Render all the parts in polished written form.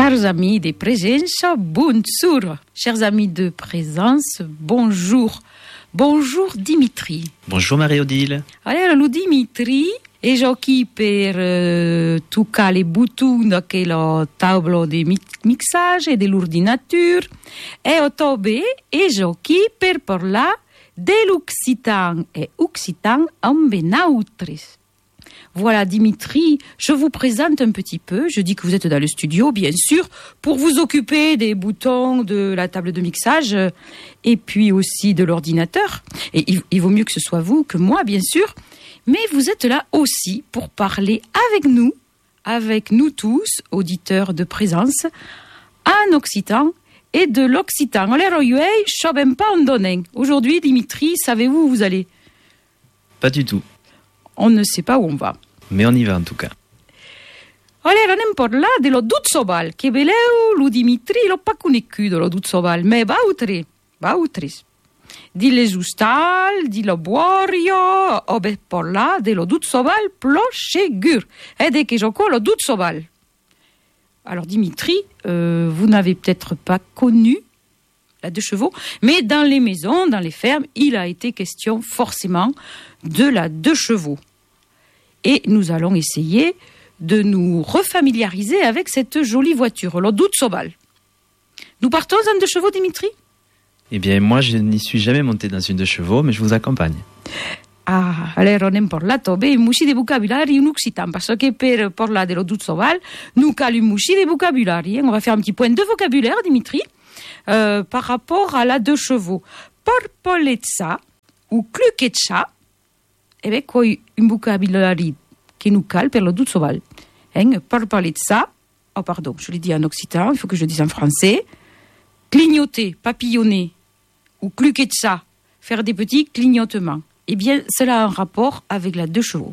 Chers amis de présence, bonjour. Chers amis de présence, bonjour. Bonjour Dimitri. Bonjour Marie-Odile. Allora, Dimitri è giochi per tutti les boutons che la table de mixage e dell'ordinateur e ottobe e giochi per parlar de l'occitan et occitan amb nautris. Voilà Dimitri, je vous présente un petit peu, je dis que vous êtes dans le studio bien sûr pour vous occuper des boutons de la table de mixage et puis aussi de l'ordinateur. Et il vaut mieux que ce soit vous que moi bien sûr, mais vous êtes là aussi pour parler avec nous tous, auditeurs de présence, en occitan et de l'occitan. Alors, je ne sais pas en donner. Aujourd'hui, Dimitri, savez-vous où vous allez? Pas du tout. On ne sait pas où on va. Mais on y va en tout cas. Allora, anem parla dello Duzzoval, che veleu lo Dimitri l'ho pas conosciuto, lo Duzzoval, ma bautris. Di l'esustal, di lo buorio, obe parla dello Duzzoval plochegur, ed è che gioco lo Duzzoval. Alors Dimitri, vous n'avez peut-être pas connu la deux chevaux, mais dans les maisons, dans les fermes, il a été question forcément de la deux chevaux. Et nous allons essayer de nous refamiliariser avec cette jolie voiture, le Duzzoval. Nous partons en deux chevaux, Dimitri? Eh bien, moi, je n'y suis jamais monté dans une deux chevaux, mais je vous accompagne. Ah, allora anem parlato bene musci di vocabulari in occitan, parce que per parlar dello Duzzoval, nous cal un musci di vocabulari. On va faire un petit point de vocabulaire, Dimitri, par rapport à la deux chevaux. Porpolezza ou cluquetcha, eh bien, quoi, un vocabulari qui nous cale per lo Duzzoval. Porpolezza, oh pardon, je l'ai dit en occitan, il faut que je le dise en français. Clignoter, papillonner, ou cluquetcha, faire des petits clignotements. Eh bien, cela a un rapport avec la deux chevaux.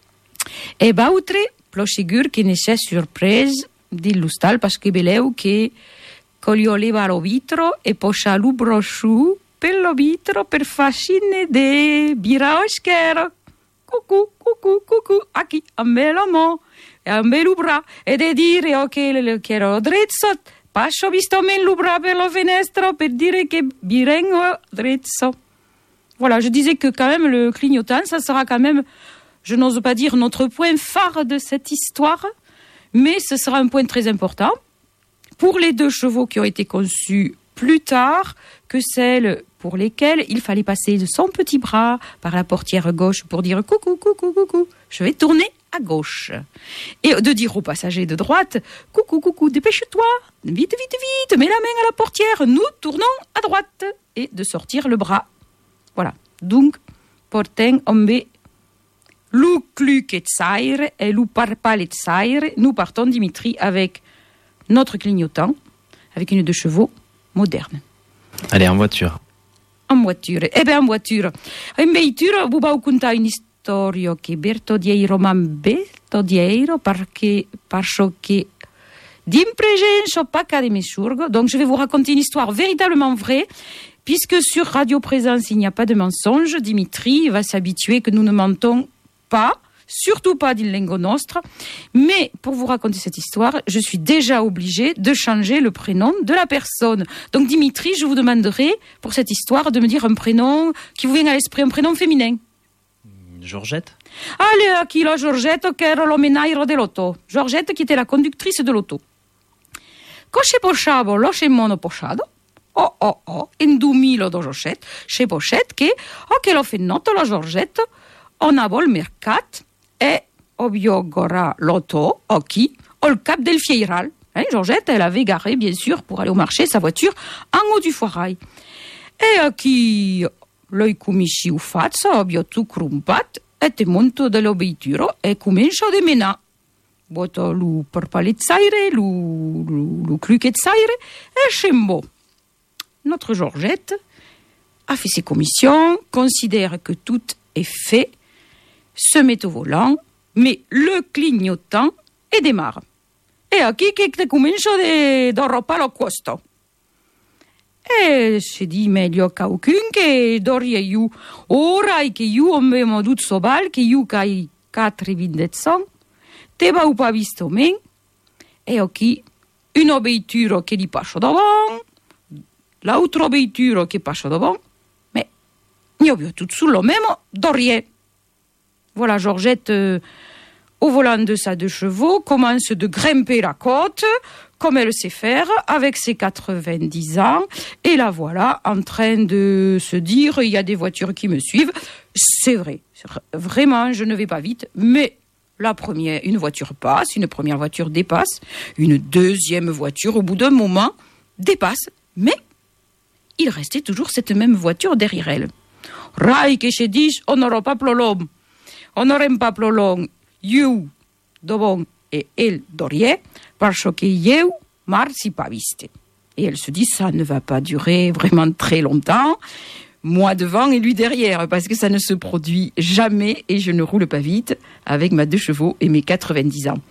E bautre, plochegur che ne c'è surprise di lustal, parce que beleu che coglioleva lo vitro e poscia lu brosciù per lo vitro per fascine de biraoschero. Cucù, aquí, a me la mo, e a me l'ubra, e de dire che ero drezzo, pascio visto me l'ubra per la finestra per dire che birengo drezzo. Voilà, je disais que quand même le clignotant, ça sera quand même, je n'ose pas dire notre point phare de cette histoire, mais ce sera un point très important pour les deux chevaux qui ont été conçus plus tard que celles pour lesquelles il fallait passer de son petit bras par la portière gauche pour dire coucou, coucou, coucou, je vais tourner à gauche. Et de dire aux passagers de droite, coucou, coucou, dépêche-toi, vite, vite, vite, mets la main à la portière, nous tournons à droite, et de sortir le bras. Voilà. Donc, porten ombe lu cluquetzaire et lu parpaletzaire. Nous partons, Dimitri, avec notre clignotant, avec une deux chevaux moderne. Allez, en voiture. En voiture. Eh bien, en voiture. En voiture, vous allez contar une histoire que Bertodieiro Bertodieiro, parce que d'impregenso pas de mesurgo. Donc, je vais vous raconter une histoire véritablement vraie. Puisque sur Radio Présence, il n'y a pas de mensonge, Dimitri va s'habituer que nous ne mentons pas, surtout pas d'Il Lingo Nostra. Mais pour vous raconter cette histoire, je suis déjà obligée de changer le prénom de la personne. Donc Dimitri, je vous demanderai pour cette histoire de me dire un prénom qui vous vient à l'esprit, un prénom féminin. Georgette. Allez, qui la Georgette, che era l'omenairo dell'auto. Georgette qui était la conductrice de l'auto. Coche pochavo, lo mono pochado. In 2017 c'è Pochette che l'ho finito la Georgette on a vol mercat e ovvio gora l'auto qui au cap del Fieiral. Georgette, elle avait garé bien sûr pour aller au marché sa voiture en haut du foirail. E qui l'oi comici u faccia ovvio tu crumpat e te monto dell'obituro e comincio a menare. Boto lu parpalezzaire, lu cluquetzaire e scembo. Notre Georgette a fait ses commissions, considère que tout est fait, se met au volant, met le clignotant et démarre. E qui che comincio da ropa lo questo. E si dit meglio qualcun che doria io, ora che io abbiamo Duzzoval, che io cai 4 vindezzon, te va un po' visto men, e qui una vettura che gli passa davanti, l'altra vettura che passa davanti, mais il y a tout sous le même Dorier. Voilà, Georgette, au volant de sa 2 chevaux, commence de grimper la côte, comme elle sait faire, avec ses 90 ans. Et la voilà en train de se dire, il y a des voitures qui me suivent. C'est vrai, vraiment, je ne vais pas vite, mais une voiture passe, une première voiture dépasse, une deuxième voiture, au bout d'un moment, dépasse. Mais il restait toujours cette même voiture derrière elle. Rai que je dis, on n'aura pas plolom. On n'aura pas plolom. You, devant et elle derrière, parce que eu, marsi pas viste. Et elle se dit, ça ne va pas durer vraiment très longtemps. Moi devant et lui derrière, parce que ça ne se produit jamais et je ne roule pas vite avec ma 2 chevaux et mes 90 ans.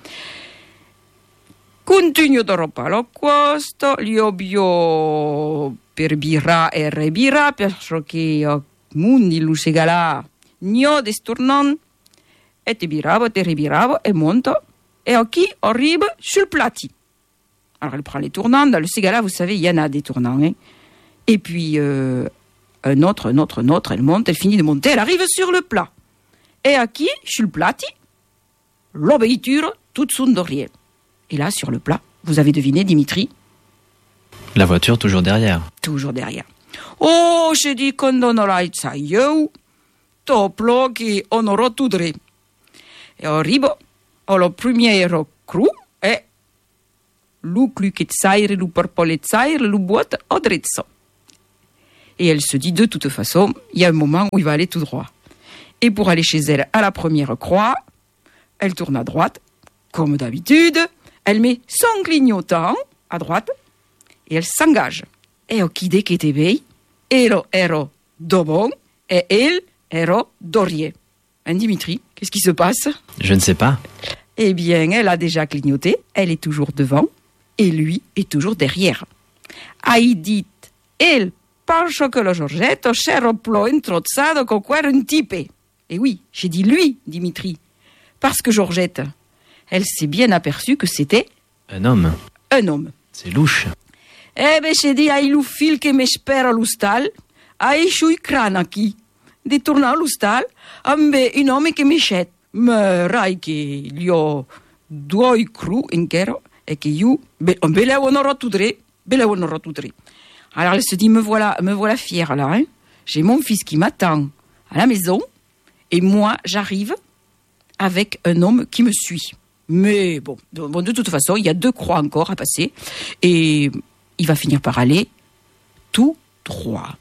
Continuo da roba lo questo, li obio per birra e rebirra, perché mundi lu segala, nio desturnon, et te biravo, te rebiravo, et monto, et qui arrive sur le plati. Alors elle prend les tournants, dans le segala, vous savez, il y en a des tournants, hein. Et puis, un autre, elle monte, elle finit de monter, elle arrive sur le plat. Et à qui, sur le plati, l'obéiture toute son derrière. Et là, sur le plat, vous avez deviné, Dimitri? La voiture toujours derrière. Toujours derrière. Oh, je dis qu'on aura ça, yo, toplo qui on aura tout dré. Et arrive, le premier cru, et lu cluquetzaire, lu porpoletzaire, lu boîte au drezzo. Et elle se dit, de toute façon, il y a un moment où il va aller tout droit. Et pour aller chez elle à la première croix, elle tourne à droite, comme d'habitude, elle met son clignotant à droite, et elle s'engage. Et au kide qui était veille, ero dobon, et elle ero dorier. Hein, Dimitri, qu'est-ce qui se passe? Je ne sais pas. Eh bien, elle a déjà clignoté, elle est toujours devant, et lui est toujours derrière. Aïdit, elle, parce que le Giorgetto c'era plo introzzado con un type. Et oui, j'ai dit lui, Dimitri, parce que Georgette, elle s'est bien aperçue que c'était un homme. Un homme. C'est louche. Eh ben, j'ai dit, ai lu fil che mi spera l'ustal, ai sui cranaki. Di tornare all'ustal, ambe un uomo che mi scet. Ma rai che gli ho 2 cru in chiaro, et que you, belewano tutri. Alors elle se dit, me voilà fière là, hein. J'ai mon fils qui m'attend à la maison, et moi j'arrive avec un homme qui me suit. Mais bon, de toute façon, il y a 2 croix encore à passer, et il va finir par aller tout droit.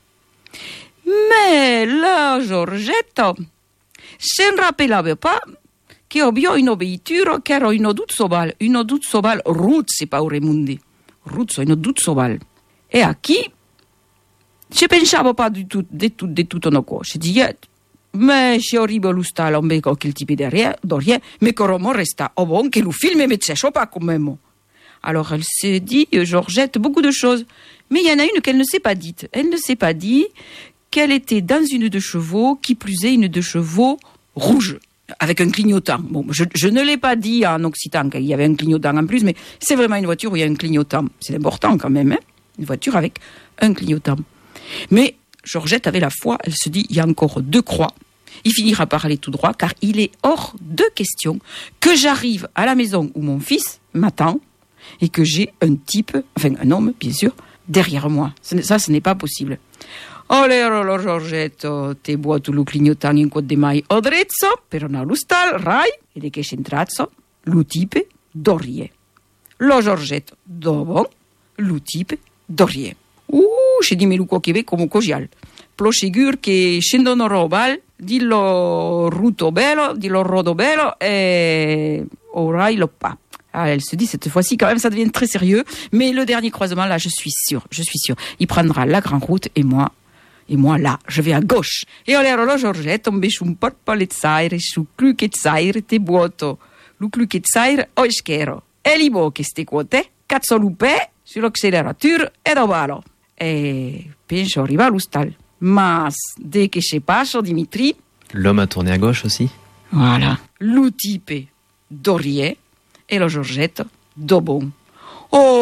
Mais là, Giorgetto, je ne rappelais pas che abbiamo une obéiture che era une duzzoval ruzzi pauremundi. Ruzzo, une duzzoval. Et à qui? Je ne pensavo pas du tout no quoi. Je disais, mais je arrive all'ustal, on veut quel type derrière, mais comment resta? Oh bon, que le film me tient pas quand même. Alors elle s'est dit, Georgette, beaucoup de choses. Mais il y en a une qu'elle ne s'est pas dite. Elle ne s'est pas dit qu'elle était dans une 2 chevaux, qui plus est une 2 chevaux rouge, avec un clignotant. Bon, je ne l'ai pas dit en occitan qu'il y avait un clignotant en plus, mais c'est vraiment une voiture où il y a un clignotant. C'est important quand même, hein, une voiture avec un clignotant. Mais Georgette avait la foi, elle se dit, il y a encore 2 croix. Il finira par aller tout droit, car il est hors de question que j'arrive à la maison où mon fils m'attend et que j'ai un type, enfin un homme, bien sûr, derrière moi. Ça, ce n'est pas possible. Allora, Giorgetto, te buo tu lu clignotan in quod de mai odrezzo, per una lustal, rai, ed e che centrazzo, lu tipe, dorie. Lo Giorgetto, dopo, lu tipe, dorie. C'è di me lu che come cogial. Plo sigur che scendono robal, dillo ruto bello, dillo rodo bello, e orai lo pa. Ah, elle se dit, cette fois-ci, quand même, ça devient très sérieux. Mais le dernier croisement, là, je suis sûre. Il prendra la grande route et moi, là, je vais à gauche. E allora lo Giorgetto un un porpoletzaire su cluquetzaire te buoto. Lu cluquetzaire o schero. E li bo che ste quote, cazzo lupe, sull'acceleratore e dovalo. E penso arriva all'ustal. Mas, dès que je passo, Dimitri... L'homme a tourné à gauche aussi. Voilà. Lu type dorie et lo Giorgetto dobon.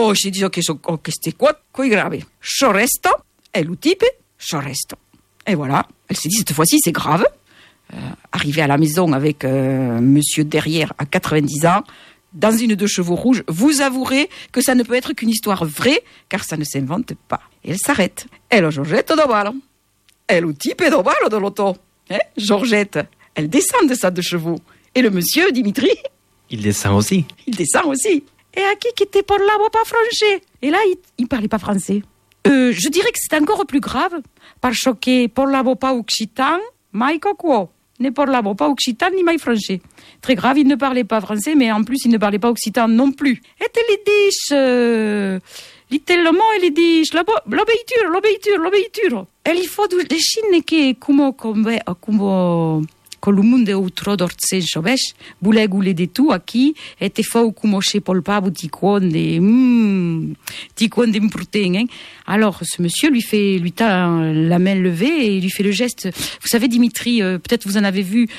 Oh, si dico che c'était quoi grave. Je reste, et le type, je reste. Et voilà, elle s'est dit, cette fois-ci, c'est grave. Arrivée à la maison avec monsieur derrière à 90 ans, dans une 2 chevaux rouges, vous avouerez que ça ne peut être qu'une histoire vraie, car ça ne s'invente pas. Et elle s'arrête. Et la Georgette de balle. Et le type est de balle de l'auto. Georgette, elle descend de sa 2 chevaux. Et le monsieur, Dimitri, Il descend aussi. il descend aussi. Et à qui était pour là, pas français. Et là, il parlait pas français. Je dirais que c'est encore plus grave, parce que pour la pas occitan, mai quoi. Ne parlavo pas occitan ni mai français. Très grave, il ne parlait pas français, mais en plus, il ne parlait pas occitan non plus. Et les dis, littéralement, il dit, l'obéiture. Et il faut des chines que, con le monde outro d'ortsen chovech, boule goule de tout aquí, et fau como chez Paul Pabou tiquon d'importing. Alors, ce monsieur lui tend la main levée et lui fait le geste. Vous savez, Dimitri, peut-être vous en avez vu,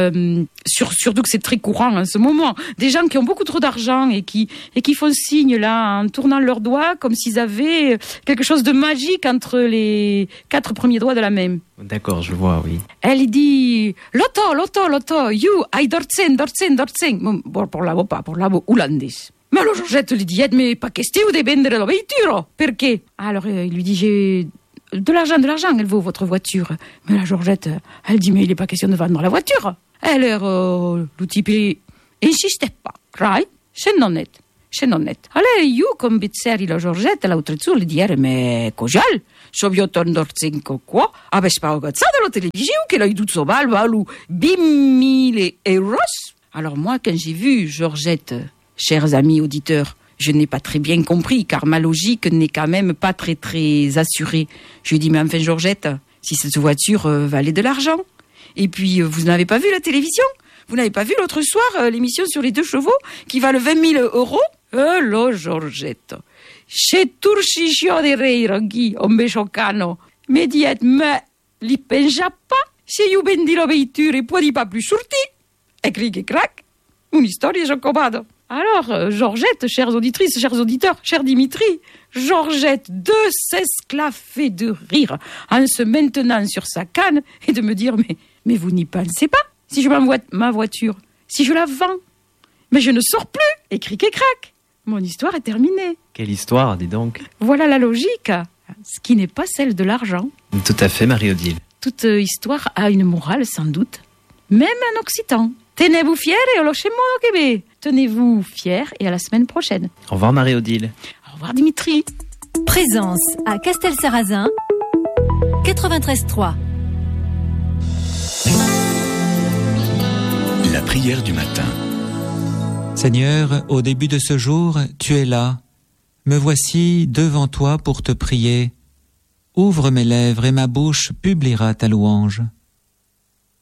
surtout que c'est très courant en ce moment, des gens qui ont beaucoup trop d'argent et qui font signe là en tournant leurs doigts comme s'ils avaient quelque chose de magique entre les 4 premiers doigts de la main. D'accord, je vois, oui. Elle dit Lotto, you, ai dortsen. Bon, pour la hollandaise. Mais alors Georgette lui dit, mais pas question de vendre la voiture. Pourquoi? Alors il lui dit, j'ai de l'argent, elle vaut votre voiture. Mais la Georgette, elle dit, mais il n'est pas question de vendre la voiture. Alors le type insiste pas. Right? C'est non net. Alors io, comme bizzeri la Georgette, l'autre jour, lui dit, mais cojal, sobioton dortsenko quoi? Ah ben, je pas regarde ça dans la télévision, qu'elle a eu tout son bal, valou 10 000 euros. Alors moi, quand j'ai vu Georgette, chers amis auditeurs, je n'ai pas très bien compris, car ma logique n'est quand même pas très très assurée. Je lui ai dit, mais enfin Georgette, si cette voiture valait de l'argent, et puis vous n'avez pas vu la télévision? Vous n'avez pas vu l'autre soir l'émission sur les 2 chevaux qui valent 20 000 euros? Lo Georgette, c'è turcicio di reiroghi, un becciocano. Me diet, mais li pensa pas, se io vendi la voiture et poi pas plus sorti. Et cric et crac, une histoire jocobado. Alors, Georgette, chères auditrices, chers auditeurs, cher Dimitri, Georgette de s'esclaffer de rire en se maintenant sur sa canne et de me dire, mais vous n'y pensez pas? Si je m'envoie ma voiture, si je la vends, mais je ne sors plus. Et cric et crac. Mon histoire est terminée. Quelle histoire, dis donc. Voilà la logique, ce qui n'est pas celle de l'argent. Tout à fait, Marie-Odile. Toute histoire a une morale, sans doute. Même en occitan. Tenez-vous fiers et au chez moi au Québec. Tenez-vous fiers et à la semaine prochaine. Au revoir, Marie-Odile. Au revoir, Dimitri. Présence à Castelsarrasin, 93.3. La prière du matin. Seigneur, au début de ce jour, tu es là. Me voici devant toi pour te prier. Ouvre mes lèvres et ma bouche publiera ta louange.